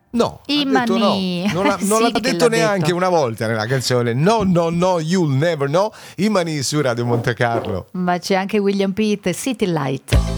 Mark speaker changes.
Speaker 1: No, ha detto no.
Speaker 2: Imani.
Speaker 1: Non l'ha
Speaker 2: Sì, che
Speaker 1: detto
Speaker 2: l'ha
Speaker 1: neanche
Speaker 2: detto.
Speaker 1: una volta nella canzone. No, no, no, you'll never know. Imani su Radio Monte Carlo.
Speaker 2: Ma c'è anche William Pitt, City Light.